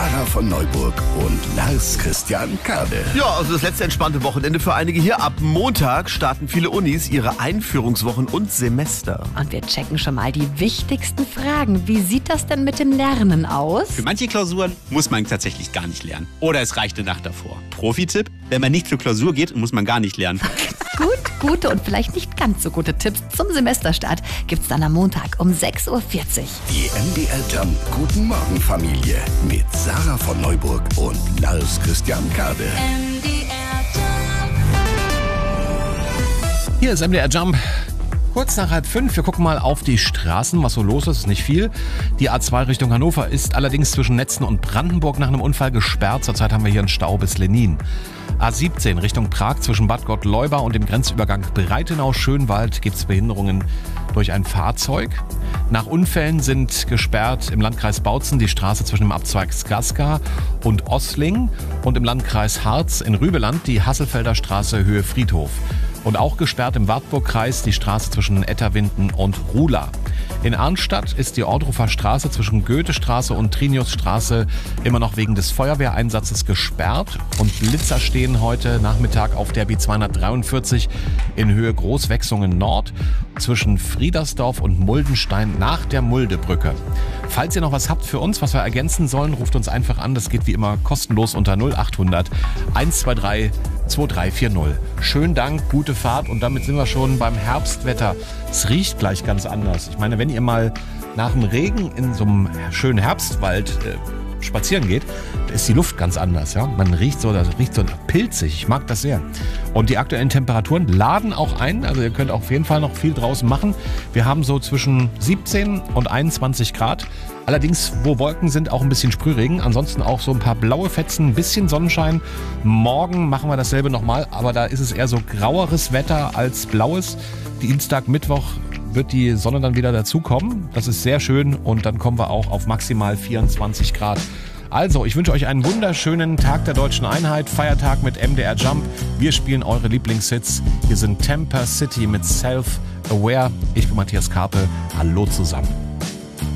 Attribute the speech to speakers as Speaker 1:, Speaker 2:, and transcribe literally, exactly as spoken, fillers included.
Speaker 1: Sarah von Neuburg und Lars Christian Kade.
Speaker 2: Ja, also das letzte entspannte Wochenende für einige hier. Ab Montag starten viele Unis ihre Einführungswochen und Semester.
Speaker 3: Und wir checken schon mal die wichtigsten Fragen. Wie sieht das denn mit dem Lernen aus?
Speaker 4: Für manche Klausuren muss man tatsächlich gar nicht lernen. Oder es reicht eine Nacht davor. Profi-Tipp: Wenn man nicht zur Klausur geht, muss man gar nicht lernen.
Speaker 3: Gut, gute und vielleicht nicht ganz so gute Tipps zum Semesterstart gibt's dann am Montag um sechs Uhr vierzig.
Speaker 1: Die M D R Jump Guten Morgen Familie mit Sarah von Neuburg und Lars Christian Kade.
Speaker 5: Hier ist M D R Jump. Kurz nach halb fünf, wir gucken mal auf die Straßen, was so los ist, ist nicht viel. Die A zwei Richtung Hannover ist allerdings zwischen Netzen und Brandenburg nach einem Unfall gesperrt. Zurzeit haben wir hier einen Stau bis Lenin. A siebzehn Richtung Prag zwischen Bad Gottleuba und dem Grenzübergang Breitenau-Schönwald gibt es Behinderungen durch ein Fahrzeug. Nach Unfällen sind gesperrt im Landkreis Bautzen die Straße zwischen dem Abzweig Skaska und Ossling und im Landkreis Harz in Rübeland die Hasselfelder Straße Höhe Friedhof. Und auch gesperrt im Wartburgkreis die Straße zwischen Etterwinden und Ruhla. In Arnstadt ist die Ordrufer Straße zwischen Goethestraße und Triniusstraße immer noch wegen des Feuerwehreinsatzes gesperrt. Und Blitzer stehen heute Nachmittag auf der B zweihundertdreiundvierzig in Höhe Großwechsungen Nord zwischen Friedersdorf und Muldenstein nach der Muldebrücke. Falls ihr noch was habt für uns, was wir ergänzen sollen, ruft uns einfach an. Das geht wie immer kostenlos unter null acht hundert hundertzweiundzwanzig zweiunddreißig vierzig. Schönen Dank, gute Fahrt und damit sind wir schon beim Herbstwetter. Es riecht gleich ganz anders. Ich meine, wenn ihr mal nach dem Regen in so einem schönen Herbstwald äh, spazieren geht, da ist die Luft ganz anders. Ja? Man riecht so, das riecht so pilzig. Ich mag das sehr. Und die aktuellen Temperaturen laden auch ein. Also ihr könnt auf jeden Fall noch viel draußen machen. Wir haben so zwischen siebzehn und einundzwanzig Grad. Allerdings, wo Wolken sind, auch ein bisschen Sprühregen. Ansonsten auch so ein paar blaue Fetzen, ein bisschen Sonnenschein. Morgen machen wir dasselbe nochmal, aber da ist es eher so graueres Wetter als blaues. Dienstag, Mittwoch wird die Sonne dann wieder dazukommen. Das ist sehr schön und dann kommen wir auch auf maximal vierundzwanzig Grad. Also, ich wünsche euch einen wunderschönen Tag der Deutschen Einheit, Feiertag mit M D R Jump. Wir spielen eure Lieblingshits. Hier sind Temper City mit Self Aware. Ich bin Matthias Karpe. Hallo zusammen.